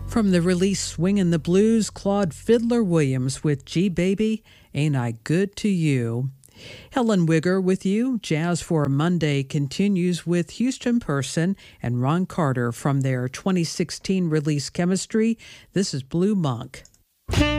From the release Swingin' the Blues, Claude Fiddler Williams with G Baby, Ain't I Good to You? Helen Wigger with you. Jazz for Monday continues with Houston Person and Ron Carter from their 2016 release Chemistry. This is Blue Monk.